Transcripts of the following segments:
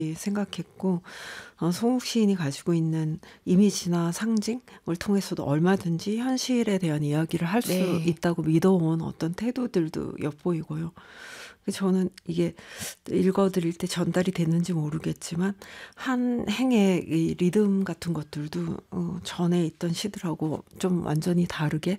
생각했고 송욱 시인이 가지고 있는 이미지나 상징을 통해서도 얼마든지 현실에 대한 이야기를 할 수 네. 있다고 믿어온 어떤 태도들도 엿보이고요. 저는 이게 읽어드릴 때 전달이 됐는지 모르겠지만 한 행의 이 리듬 같은 것들도 전에 있던 시들하고 좀 완전히 다르게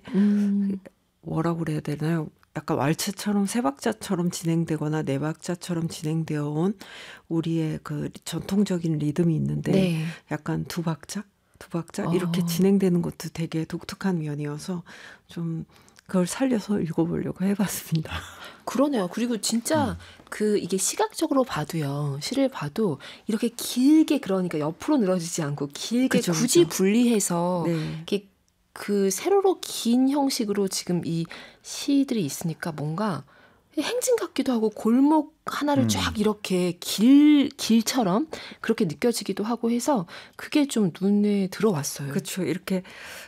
뭐라고 그래야 되나요? 약간 왈츠처럼 세 박자처럼 진행되거나 네 박자처럼 진행되어 온 우리의 그 전통적인 리듬이 있는데 네. 약간 두 박자 이렇게 진행되는 것도 되게 독특한 면이어서 좀 그걸 살려서 읽어보려고 해봤습니다. 그러네요. 그리고 진짜 이게 시각적으로 봐도요. 시를 봐도 이렇게 길게 그러니까 옆으로 늘어지지 않고 길게 그죠, 굳이 그죠. 분리해서 네. 이렇게 그 세로로 긴 형식으로 지금 이 시들이 있으니까 뭔가 행진 같기도 하고 골목 하나를 쫙 이렇게 길처럼 그렇게 느껴지기도 하고 해서 그게 좀 눈에 들어왔어요. 그렇죠. 이렇게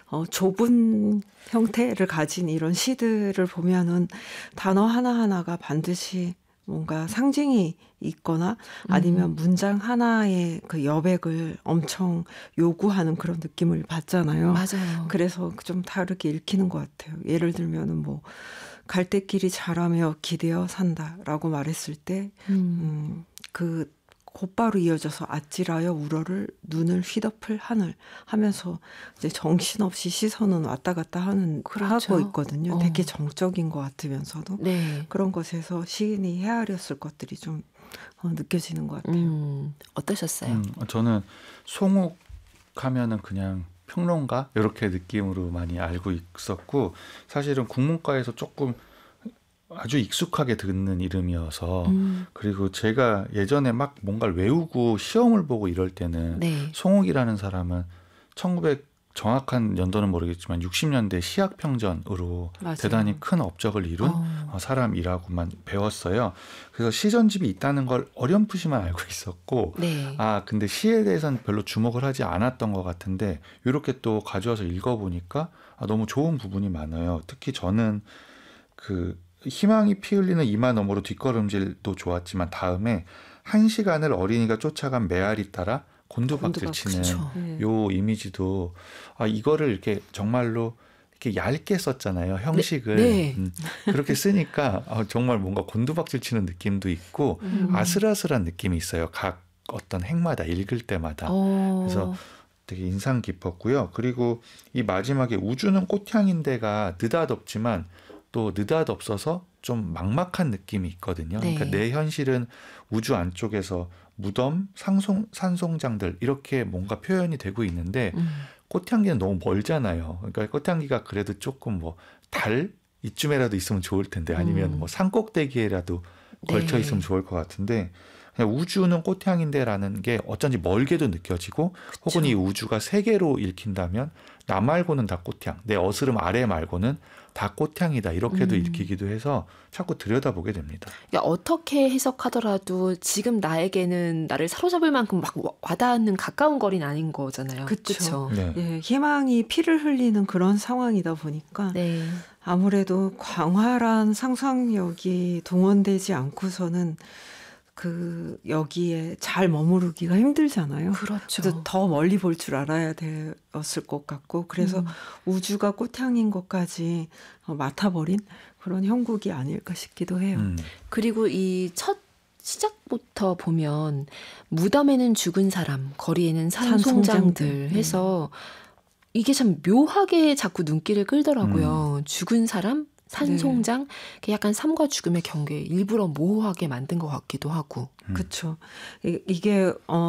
좁은 형태를 가진 이런 시들을 보면은 단어 하나하나가 반드시 뭔가 상징이 있거나 아니면 문장 하나의 그 여백을 엄청 요구하는 그런 느낌을 받잖아요. 맞아요. 그래서 좀 다르게 읽히는 것 같아요. 예를 들면은 뭐 갈대길이 자라며 기대어 산다라고 말했을 때 그 곧바로 이어져서 아찔하여 우러를 눈을 휘덮을 하늘 하면서 이제 정신없이 시선은 왔다 갔다 그렇죠. 하고 있거든요. 되게 정적인 것 같으면서도 네. 그런 것에서 시인이 헤아렸을 것들이 좀 느껴지는 것 같아요. 어떠셨어요? 저는 송욱 하면은 그냥 평론가 이렇게 느낌으로 많이 알고 있었고 사실은 국문과에서 조금 아주 익숙하게 듣는 이름이어서 그리고 제가 예전에 막 뭔가를 외우고 시험을 보고 이럴 때는 네. 송욱이라는 사람은 1900 정확한 연도는 모르겠지만 60년대 시학평전으로 맞아요. 대단히 큰 업적을 이룬 사람이라고만 배웠어요. 그래서 시전집이 있다는 걸 어렴풋이만 알고 있었고 네. 근데 시에 대해서는 별로 주목을 하지 않았던 것 같은데 이렇게 또 가져와서 읽어보니까 너무 좋은 부분이 많아요. 특히 저는 그 희망이 피 흘리는 이마 너머로 뒷걸음질도 좋았지만 다음에 1시간을 어린이가 쫓아간 메아리 따라 곤두박질 치는 그쵸. 요 이미지도 이거를 이렇게 정말로 이렇게 얇게 썼잖아요. 형식을. 네. 그렇게 쓰니까 정말 뭔가 곤두박질 치는 느낌도 있고 아슬아슬한 느낌이 있어요. 각 어떤 행마다 읽을 때마다. 그래서 되게 인상 깊었고요. 그리고 이 마지막에 우주는 꽃향인데가 느닷없지만 또 느닷없어서 좀 막막한 느낌이 있거든요. 네. 그러니까 내 현실은 우주 안쪽에서 무덤, 산송장들 이렇게 뭔가 표현이 되고 있는데 꽃향기는 너무 멀잖아요. 그러니까 꽃향기가 그래도 조금 뭐 달 이쯤에라도 있으면 좋을 텐데 아니면 뭐 산꼭대기에라도 걸쳐 있으면 좋을 것 같은데 그냥 우주는 꽃향인데라는 게 어쩐지 멀게도 느껴지고 혹은 이 우주가 세 개로 읽힌다면 나 말고는 다 꽃향, 내 어스름 아래 말고는 다 꽃향이다 이렇게도 읽히기도 해서 자꾸 들여다보게 됩니다. 그러니까 어떻게 해석하더라도 지금 나에게는 나를 사로잡을 만큼 막 와닿는 가까운 거리는 아닌 거잖아요. 그렇죠. 네. 예, 희망이 피를 흘리는 그런 상황이다 보니까 네. 아무래도 광활한 상상력이 동원되지 않고서는 그 여기에 잘 머무르기가 힘들잖아요. 그렇죠. 그래서 더 멀리 볼 줄 알아야 되었을 것 같고 그래서 우주가 꽃향인 것까지 맡아버린 그런 형국이 아닐까 싶기도 해요. 그리고 이 첫 시작부터 보면 무덤에는 죽은 사람, 거리에는 산송장들 해서 이게 참 묘하게 자꾸 눈길을 끌더라고요. 죽은 사람, 산송장, 약간 삶과 죽음의 경계 일부러 모호하게 만든 것 같기도 하고. 그렇죠. 이게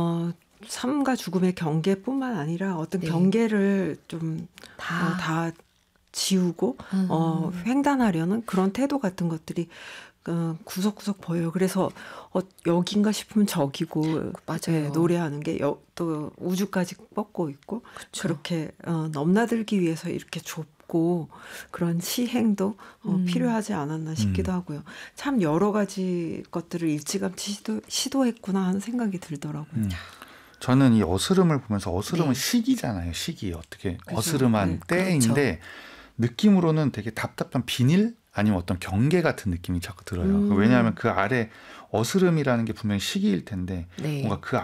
삶과 죽음의 경계뿐만 아니라 어떤 네. 경계를 좀 다 지우고 횡단하려는 그런 태도 같은 것들이 구석구석 보여요. 그래서 여긴가 싶으면 저기고 맞아요. 네, 노래하는 게 또 우주까지 뻗고 있고 그쵸. 그렇게 넘나들기 위해서 이렇게 좁고 그런 시행도 필요하지 않았나 싶기도 하고요. 참 여러 가지 것들을 일찌감치 시도했구나 하는 생각이 들더라고요. 저는 이 어스름을 보면서 어스름은 네. 시기잖아요. 시기 어떻게 그죠. 어스름한 네, 때인데 느낌으로는 되게 답답한 비닐 아니면 어떤 경계 같은 느낌이 자꾸 들어요. 왜냐하면 그 아래 어스름이라는 게 분명히 시기일 텐데 네. 뭔가 그